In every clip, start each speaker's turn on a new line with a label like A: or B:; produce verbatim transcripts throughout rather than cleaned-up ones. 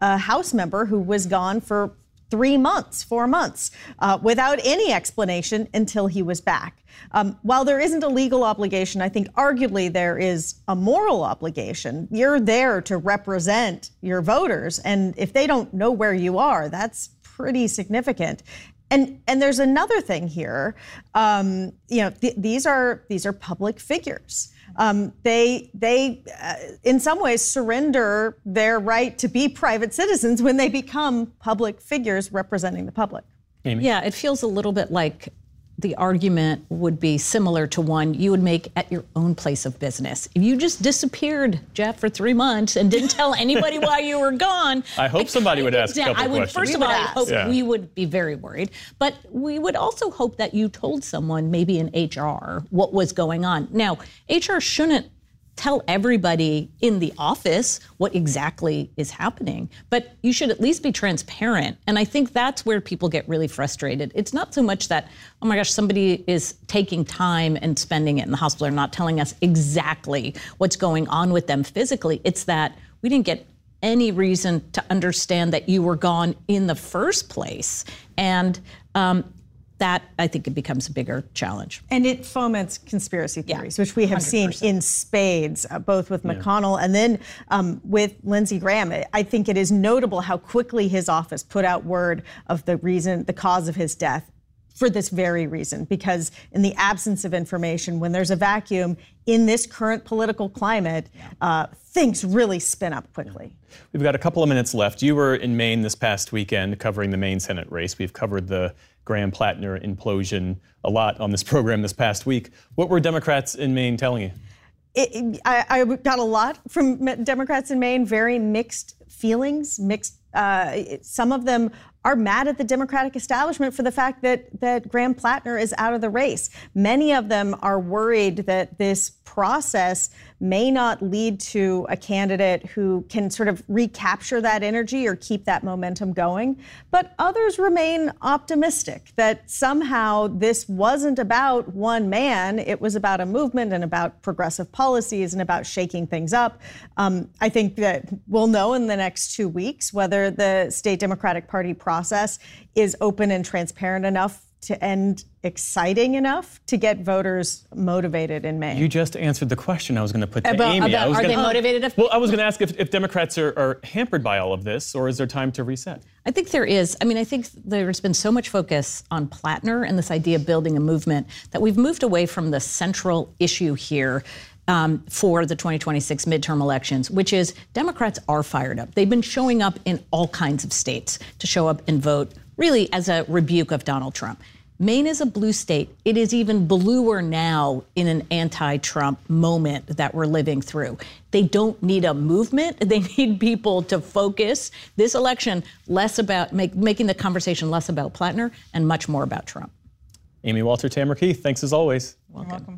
A: a House member who was gone for three months, four months, uh, without any explanation until he was back. Um, while there isn't a legal obligation, I think arguably there is a moral obligation. You're there to represent your voters, and if they don't know where you are, that's pretty significant. And and there's another thing here. Um, you know, th- these are these are public figures. Um, they, they uh, in some ways, surrender their right to be private citizens when they become public figures representing the public.
B: Amy?
C: Yeah, it feels a little bit like the argument would be similar to one you would make at your own place of business. If you just disappeared, Jeff, for three months and didn't tell anybody why you were gone.
B: I hope somebody would ask a couple
C: I would,
B: questions.
C: First of
A: We
C: all,
A: would
C: I
A: ask.
C: hope
B: Yeah.
C: we would be very worried. But we would also hope that you told someone, maybe in H R, what was going on. Now, H R shouldn't tell everybody in the office what exactly is happening, but you should at least be transparent. And I think that's where people get really frustrated. It's not so much that, oh my gosh, somebody is taking time and spending it in the hospital or not telling us exactly what's going on with them physically. It's that we didn't get any reason to understand that you were gone in the first place. And um, that, I think, it becomes a bigger challenge.
A: And it foments conspiracy theories,
C: Yeah,
A: which we have
C: one hundred percent.
A: seen in spades, uh, both with McConnell and then um, with Lindsey Graham. I think it is notable how quickly his office put out word of the reason, the cause of his death, for this very reason, because in the absence of information, when there's a vacuum in this current political climate, uh, things really spin up quickly.
B: We've got a couple of minutes left. You were in Maine this past weekend covering the Maine Senate race. We've covered the Graham-Plattner implosion a lot on this program this past week. What were Democrats in Maine telling you?
A: It, it, I, I got a lot from Democrats in Maine, very mixed feelings, mixed. Uh, some of them are mad at the Democratic establishment for the fact that, that Graham-Plattner is out of the race. Many of them are worried that this process may not lead to a candidate who can sort of recapture that energy or keep that momentum going. But others remain optimistic that somehow this wasn't about one man. It was about a movement and about progressive policies and about shaking things up. Um, I think that we'll know in the next two weeks whether the state Democratic Party process is open and transparent enough to end exciting enough to get voters motivated in Maine.
B: You just answered the question I was going to put to
C: About,
B: Amy.
C: about,
B: I was
C: are
B: gonna,
C: they motivated? If,
B: well, I was going to ask if, if Democrats are, are hampered by all of this, or is there time to reset?
C: I think there is. I mean, I think there's been so much focus on Plattner and this idea of building a movement that we've moved away from the central issue here um, for the twenty twenty-six midterm elections, which is Democrats are fired up. They've been showing up in all kinds of states to show up and vote, really as a rebuke of Donald Trump. Maine is a blue state. It is even bluer now in an anti-Trump moment that we're living through. They don't need a movement. They need people to focus this election less about make, making the conversation less about Plattner and much more about Trump.
B: Amy Walter, Tamara Keith, thanks as always.
A: You're welcome.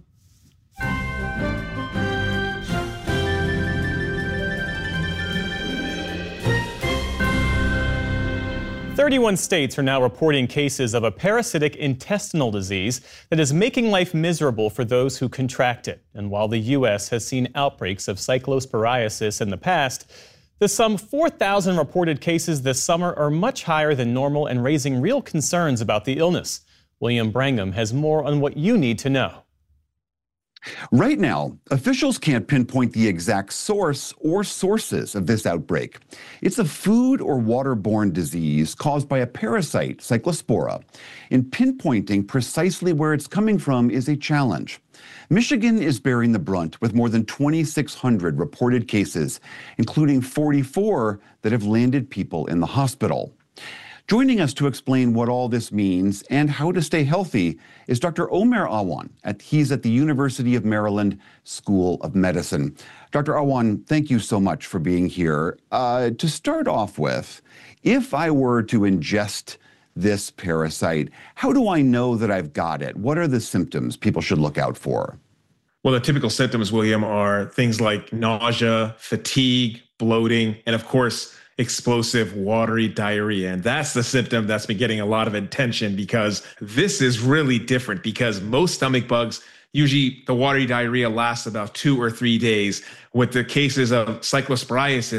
B: thirty-one states are now reporting cases of a parasitic intestinal disease that is making life miserable for those who contract it. And while the U S has seen outbreaks of cyclosporiasis in the past, the some four thousand reported cases this summer are much higher than normal and raising real concerns about the illness. William Brangham has more on what you need to know.
D: Right now, officials can't pinpoint the exact source or sources of this outbreak. It's a food or waterborne disease caused by a parasite, Cyclospora, and pinpointing precisely where it's coming from is a challenge. Michigan is bearing the brunt with more than twenty-six hundred reported cases, including forty-four that have landed people in the hospital. Joining us to explain what all this means and how to stay healthy is Doctor Omer Awan. At, he's at the University of Maryland School of Medicine. Doctor Awan, thank you so much for being here. Uh, to start off with, if I were to ingest this parasite, how do I know that I've got it? What are the symptoms people should look out for?
E: Well, the typical symptoms, William, are things like nausea, fatigue, bloating, and of course, explosive, watery diarrhea. And that's the symptom that's been getting a lot of attention because this is really different because most stomach bugs, usually the watery diarrhea lasts about two or three days. With the cases of cyclosporiasis,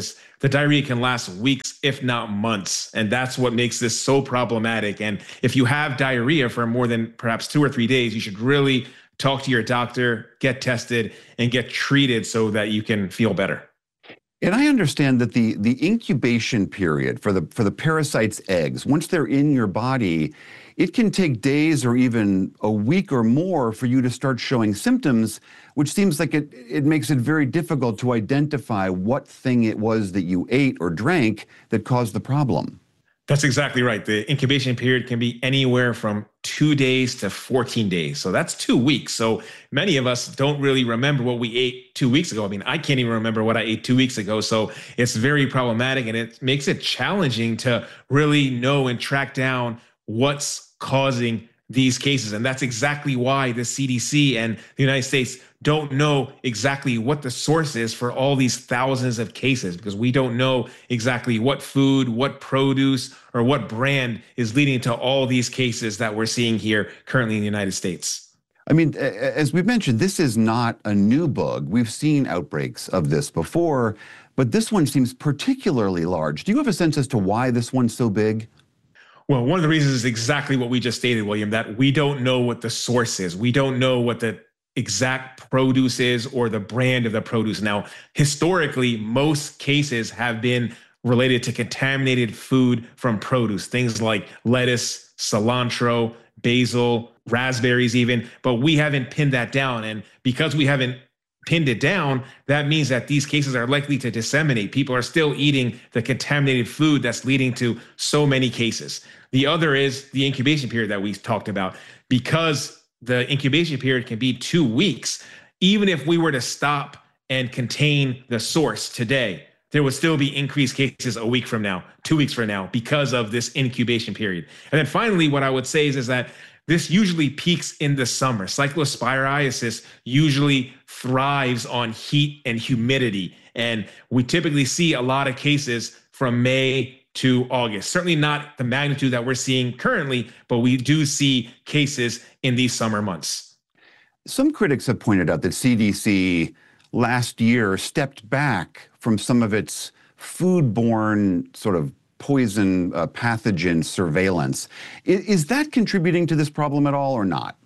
E: the diarrhea can last weeks, if not months. And that's what makes this so problematic. And if you have diarrhea for more than perhaps two or three days, you should really talk to your doctor, get tested, and get treated so that you can feel better.
D: And I understand that the, the incubation period for the, for the parasite's eggs, once they're in your body, it can take days or even a week or more for you to start showing symptoms, which seems like it, it makes it very difficult to identify what thing it was that you ate or drank that caused the problem.
E: That's exactly right. The incubation period can be anywhere from two days to fourteen days. So that's two weeks. So many of us don't really remember what we ate two weeks ago. I mean, I can't even remember what I ate two weeks ago. So it's very problematic, and it makes it challenging to really know and track down what's causing these cases. And that's exactly why the C D C and the United States don't know exactly what the source is for all these thousands of cases, because we don't know exactly what food, what produce, or what brand is leading to all these cases that we're seeing here currently in the United States.
D: I mean, as we've mentioned, this is not a new bug. We've seen outbreaks of this before, but this one seems particularly large. Do you have a sense as to why this one's so big?
E: Well, one of the reasons is exactly what we just stated, William, that we don't know what the source is. We don't know what the exact produce is or the brand of the produce. Now, historically, most cases have been related to contaminated food from produce, things like lettuce, cilantro, basil, raspberries even, but we haven't pinned that down. And because we haven't pinned it down, that means that these cases are likely to disseminate. People are still eating the contaminated food that's leading to so many cases. The other is the incubation period that we talked about. Because the incubation period can be two weeks, even if we were to stop and contain the source today, there would still be increased cases a week from now, two weeks from now, because of this incubation period. And then finally, what I would say is, is that this usually peaks in the summer. Cyclosporiasis usually thrives on heat and humidity. And we typically see a lot of cases from May to August. Certainly not the magnitude that we're seeing currently, but we do see cases in these summer months.
D: Some critics have pointed out that C D C last year stepped back from some of its foodborne sort of poison uh, pathogen surveillance. Is, is that contributing to this problem at all or not?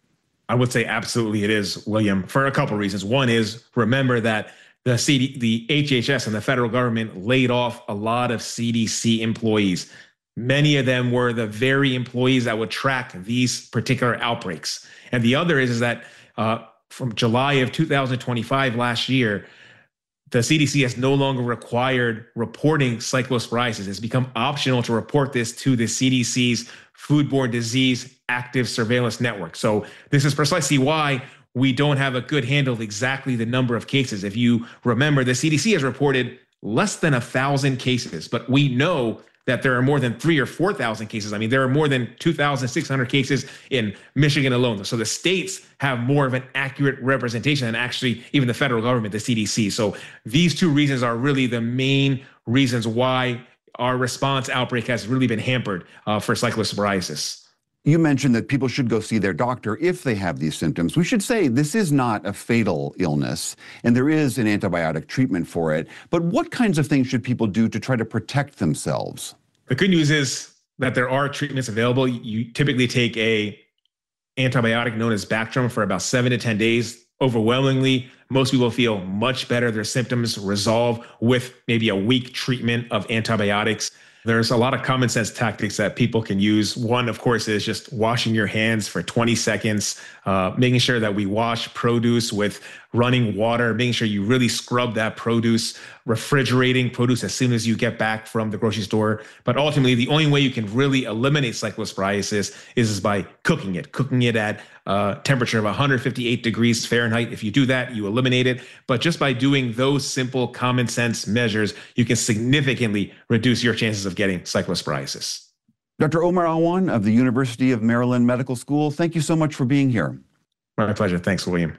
E: I would say absolutely it is, William, for a couple of reasons. One is, remember that the C D, the H H S and the federal government laid off a lot of C D C employees. Many of them were the very employees that would track these particular outbreaks. And the other is, is that uh, from July of two thousand twenty-five last year, the C D C has no longer required reporting cyclosporiasis. It's become optional to report this to the C D C's Foodborne Disease Active Surveillance Network. So this is precisely why we don't have a good handle of exactly the number of cases. If you remember, the C D C has reported less than a thousand cases, but we know that there are more than three or four thousand cases. I mean, there are more than two thousand six hundred cases in Michigan alone. So the states have more of an accurate representation than actually even the federal government, the C D C. So these two reasons are really the main reasons why our response outbreak has really been hampered uh, for cyclosporiasis.
D: You mentioned that people should go see their doctor if they have these symptoms. We should say this is not a fatal illness, and there is an antibiotic treatment for it. But what kinds of things should people do to try to protect themselves?
E: The good news is that there are treatments available. You typically take a antibiotic known as Bactrim for about seven to ten days. Overwhelmingly, most people feel much better. Their symptoms resolve with maybe a week treatment of antibiotics. There's a lot of common sense tactics that people can use. One, of course, is just washing your hands for twenty seconds, uh, making sure that we wash produce with running water, making sure you really scrub that produce, refrigerating produce as soon as you get back from the grocery store. But ultimately, the only way you can really eliminate cyclosporiasis is by cooking it, cooking it at a temperature of one hundred fifty-eight degrees Fahrenheit. If you do that, you eliminate it. But just by doing those simple common sense measures, you can significantly reduce your chances of getting cyclosporiasis.
D: Doctor Omar Awan of the University of Maryland Medical School, thank you so much for being here.
E: My pleasure. Thanks, William.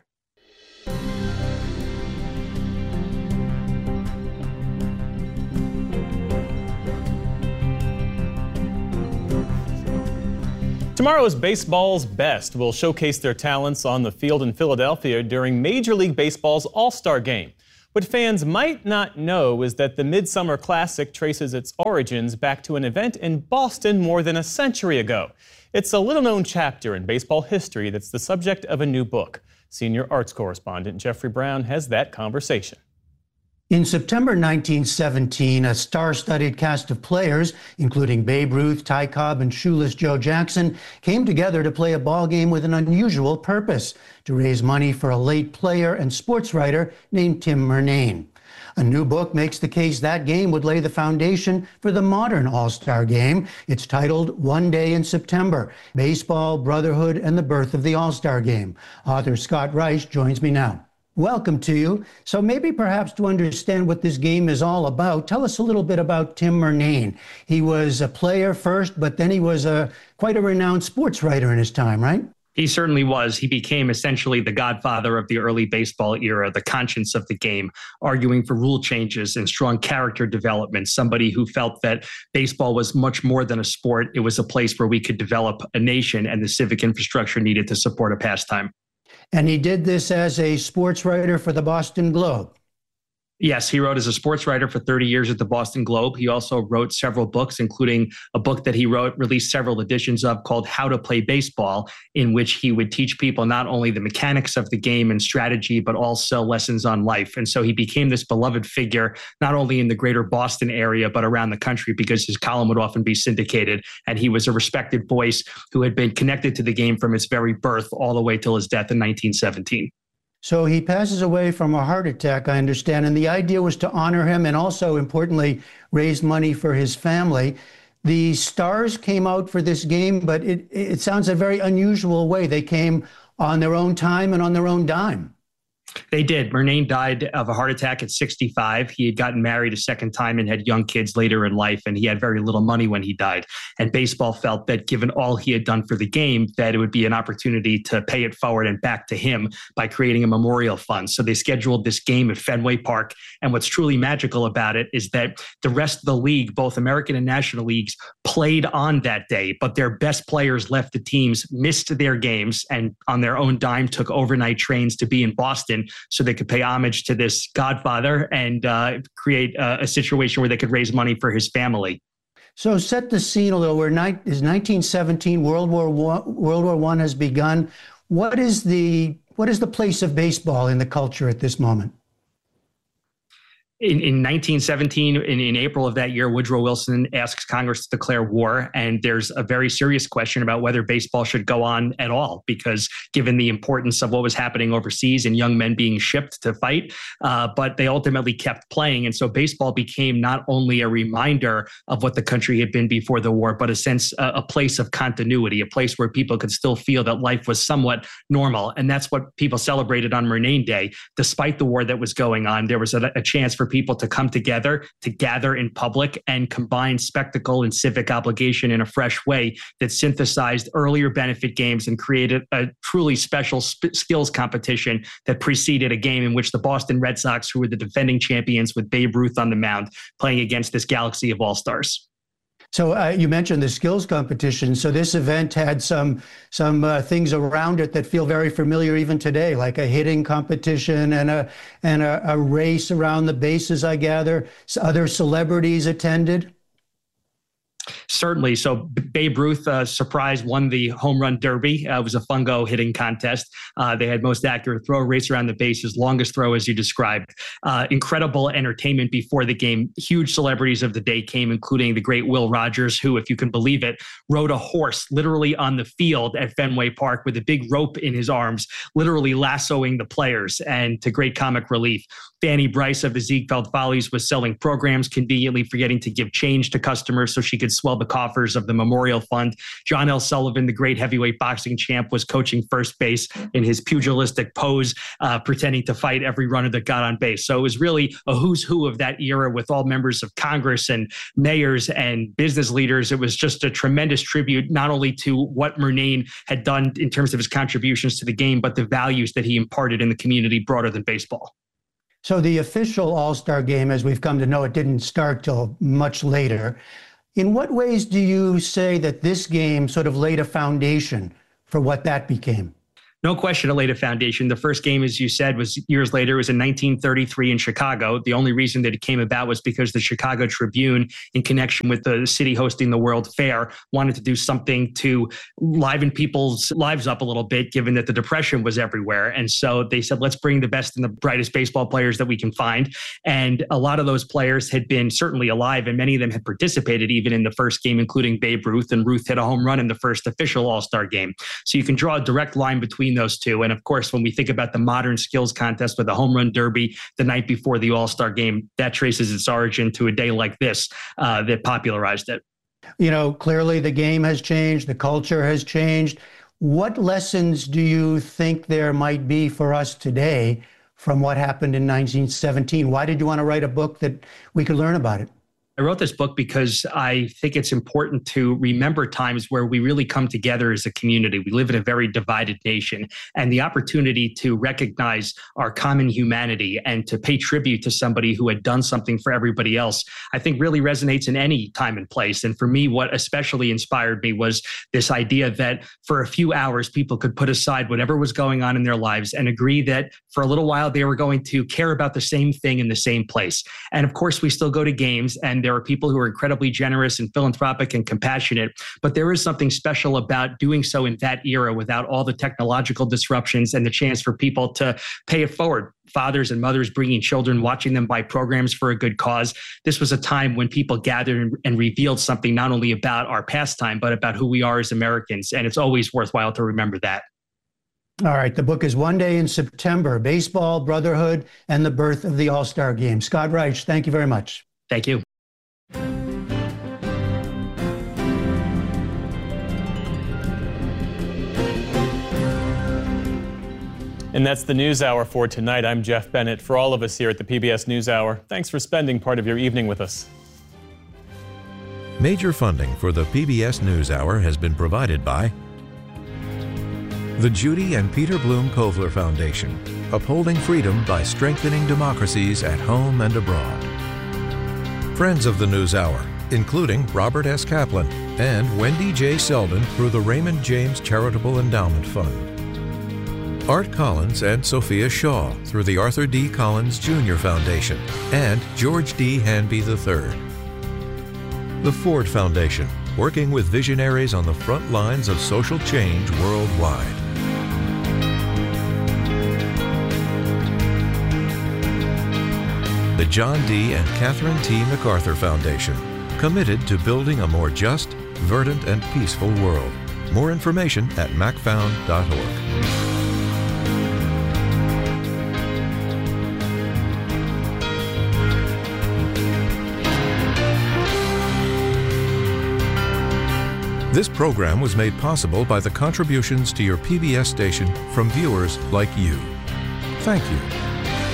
B: Tomorrow's baseball's best will showcase their talents on the field in Philadelphia during Major League Baseball's All-Star Game. What fans might not know is that the Midsummer Classic traces its origins back to an event in Boston more than a century ago. It's a little-known chapter in baseball history that's the subject of a new book. Senior arts correspondent Jeffrey Brown has that conversation.
F: In September nineteen seventeen, a star-studded cast of players, including Babe Ruth, Ty Cobb, and shoeless Joe Jackson, came together to play a ball game with an unusual purpose: to raise money for a late player and sports writer named Tim Murnane. A new book makes the case that game would lay the foundation for the modern All-Star Game. It's titled One Day in September: Baseball, Brotherhood, and the Birth of the All-Star Game. Author Scott Reich joins me now. Welcome to you. So maybe perhaps to understand what this game is all about, tell us a little bit about Tim Murnane. He was a player first, but then he was a quite a renowned sports writer in his time, right?
G: He certainly was. He became essentially the godfather of the early baseball era, the conscience of the game, arguing for rule changes and strong character development, somebody who felt that baseball was much more than a sport. It was a place where we could develop a nation and the civic infrastructure needed to support a pastime.
F: And he did this as a sports writer for the Boston Globe.
G: Yes, he wrote as a sports writer for thirty years at the Boston Globe. He also wrote several books, including a book that he wrote, released several editions of, called How to Play Baseball, in which he would teach people not only the mechanics of the game and strategy, but also lessons on life. And so he became this beloved figure, not only in the greater Boston area, but around the country, because his column would often be syndicated. And he was a respected voice who had been connected to the game from its very birth all the way till his death in nineteen seventeen.
F: So he passes away from a heart attack, I understand. And the idea was to honor him and also, importantly, raise money for his family. The stars came out for this game, but it, it sounds a very unusual way. They came on their own time and on their own dime.
G: They did. Murnane died of a heart attack at sixty-five. He had gotten married a second time and had young kids later in life, and he had very little money when he died. And baseball felt that given all he had done for the game, that it would be an opportunity to pay it forward and back to him by creating a memorial fund. So they scheduled this game at Fenway Park. And what's truly magical about it is that the rest of the league, both American and National Leagues, played on that day, but their best players left the teams, missed their games, and on their own dime took overnight trains to be in Boston so they could pay homage to this godfather and uh, create a, a situation where they could raise money for his family.
F: So set the scene a little. We're ni- is nineteen seventeen. World War One, World War One has begun. What is the what is the place of baseball in the culture at this moment?
G: In, in nineteen seventeen, in, in April of that year, Woodrow Wilson asks Congress to declare war. And there's a very serious question about whether baseball should go on at all, because given the importance of what was happening overseas and young men being shipped to fight, uh, but they ultimately kept playing. And so baseball became not only a reminder of what the country had been before the war, but a sense, uh, a place of continuity, a place where people could still feel that life was somewhat normal. And that's what people celebrated on Murnane Day. Despite the war that was going on, there was a, a chance for people to come together, to gather in public and combine spectacle and civic obligation in a fresh way that synthesized earlier benefit games and created a truly special sp- skills competition that preceded a game in which the Boston Red Sox, who were the defending champions with Babe Ruth on the mound, playing against this galaxy of all-stars.
F: So uh, you mentioned the skills competition. So this event had some some uh, things around it that feel very familiar even today, like a hitting competition and a and a, a race around the bases, I gather. So other celebrities attended.
G: Certainly. So Babe Ruth, uh, surprise, won the home run derby. Uh, it was a fungo hitting contest. Uh, they had most accurate throw, race around the bases, longest throw, as you described. Uh, incredible entertainment before the game. Huge celebrities of the day came, including the great Will Rogers, who, if you can believe it, rode a horse literally on the field at Fenway Park with a big rope in his arms, literally lassoing the players, and to great comic relief. Fanny Bryce of the Ziegfeld Follies was selling programs, conveniently forgetting to give change to customers so she could swell the coffers of the Memorial Fund. John L. Sullivan, the great heavyweight boxing champ, was coaching first base in his pugilistic pose, uh, pretending to fight every runner that got on base. So it was really a who's who of that era with all members of Congress and mayors and business leaders. It was just a tremendous tribute, not only to what Murnane had done in terms of his contributions to the game, but the values that he imparted in the community broader than baseball.
F: So the official All-Star Game, as we've come to know it, didn't start till much later. In what ways do you say that this game sort of laid a foundation for what that became?
G: No question it laid a foundation. The first game, as you said, was years later. It was in nineteen thirty-three in Chicago. The only reason that it came about was because the Chicago Tribune, in connection with the city hosting the World Fair, wanted to do something to liven people's lives up a little bit, given that the Depression was everywhere. And so they said, let's bring the best and the brightest baseball players that we can find. And a lot of those players had been certainly alive, and many of them had participated even in the first game, including Babe Ruth. And Ruth hit a home run in the first official All-Star game. So you can draw a direct line between those two. And of course, when we think about the modern skills contest with the home run derby the night before the All-Star game, that traces its origin to a day like this uh, that popularized it.
F: You know, clearly the game has changed, the culture has changed. What lessons do you think there might be for us today from what happened in nineteen seventeen? Why did you want to write a book that we could learn about it?
G: I wrote this book because I think it's important to remember times where we really come together as a community. We live in a very divided nation, and the opportunity to recognize our common humanity and to pay tribute to somebody who had done something for everybody else, I think really resonates in any time and place. And for me, what especially inspired me was this idea that for a few hours, people could put aside whatever was going on in their lives and agree that for a little while, they were going to care about the same thing in the same place. And of course, we still go to games, and there are people who are incredibly generous and philanthropic and compassionate, but there is something special about doing so in that era without all the technological disruptions and the chance for people to pay it forward. Fathers and mothers bringing children, watching them buy programs for a good cause. This was a time when people gathered and, and revealed something not only about our pastime, but about who we are as Americans. And it's always worthwhile to remember that.
F: All right. The book is One Day in September, Baseball, Brotherhood, and the Birth of the All-Star Game. Scott Reich, thank you very much.
G: Thank you.
B: And that's the NewsHour for tonight. I'm Jeff Bennett. For all of us here at the P B S NewsHour, thanks for spending part of your evening with us.
H: Major funding for the P B S NewsHour has been provided by the Judy and Peter Bloom Kovler Foundation, upholding freedom by strengthening democracies at home and abroad. Friends of the NewsHour, including Robert S. Kaplan and Wendy J. Selden through the Raymond James Charitable Endowment Fund. Art Collins and Sophia Shaw through the Arthur D. Collins Junior Foundation and George D. Hanby the third. The Ford Foundation, working with visionaries on the front lines of social change worldwide. The John D. and Catherine T. MacArthur Foundation, committed to building a more just, verdant, and peaceful world. More information at mac found dot org. This program was made possible by the contributions to your P B S station from viewers like you. Thank you.